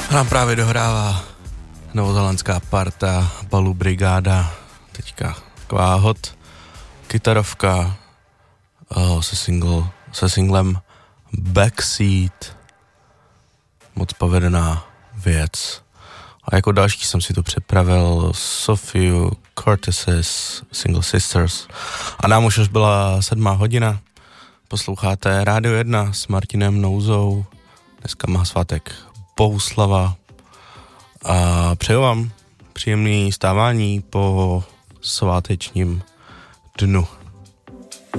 Nám právě dohrává novozelandská parta Balu Brigáda, teďka taková hot kytarovka se singlem Backseat, moc povedená věc. A jako další jsem si tu připravil Sofiu Cortez's single Sisters. A nám už byla 7 hodina. Posloucháte Rádio 1 s Martinem Nouzou. Dneska má svátek Bohuslava. A přeju vám příjemný stávání po svátečním dnu.